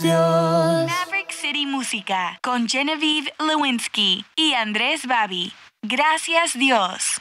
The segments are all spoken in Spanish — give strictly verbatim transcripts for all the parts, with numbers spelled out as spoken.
Dios. Maverick City Música con Genevieve Lewinsky y Andrés Babi. Gracias Dios.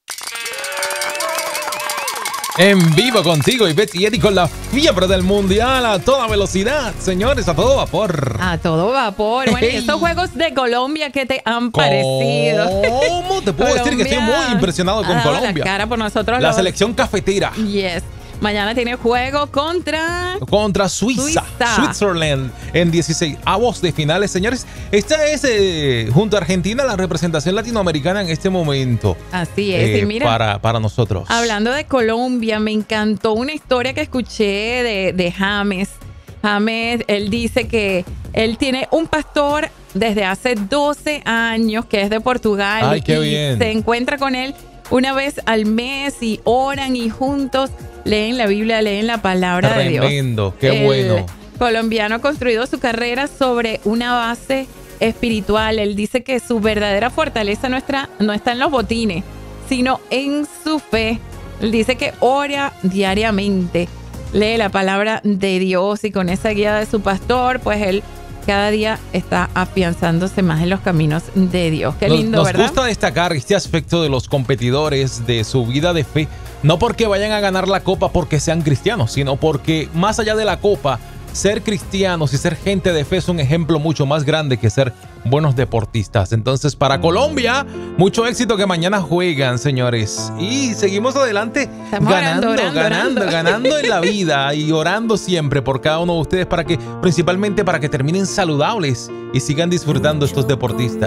En vivo contigo y Betty Eddy con la fiebre del mundial a toda velocidad, señores, a todo vapor. A todo vapor. Bueno, ¿y estos juegos de Colombia qué te han parecido? ¿Cómo? Te puedo decir que estoy muy impresionado con ha dado Colombia. La cara por nosotros. La los... selección cafetera. Yes. Mañana tiene juego contra... Contra Suiza. Suiza. Switzerland en dieciséis avos de finales, señores. Esta es, eh, junto a Argentina, la representación latinoamericana en este momento. Así es. Eh, y mira, para, para nosotros. Hablando de Colombia, me encantó una historia que escuché de, de James. James, él dice que él tiene un pastor desde hace doce años que es de Portugal. Ay, qué y bien. Se encuentra con él una vez al mes y oran y juntos leen la Biblia, leen la palabra Tremendo, de Dios. Tremendo, qué El bueno. colombiano ha construido su carrera sobre una base espiritual. Él dice que su verdadera fortaleza no está, no está en los botines, sino en su fe. Él dice que ora diariamente, lee la palabra de Dios y con esa guía de su pastor, pues él cada día está afianzándose más en los caminos de Dios. Qué lindo, nos, nos ¿verdad? Nos gusta destacar este aspecto de los competidores, de su vida de fe, no porque vayan a ganar la copa porque sean cristianos, sino porque más allá de la copa, ser cristianos y ser gente de fe es un ejemplo mucho más grande que ser buenos deportistas. Entonces, para Colombia, mucho éxito que mañana juegan, señores. Y seguimos adelante Estamos ganando, orando, orando, ganando, orando. ganando en la vida y orando siempre por cada uno de ustedes para que, principalmente para que terminen saludables y sigan disfrutando estos deportistas.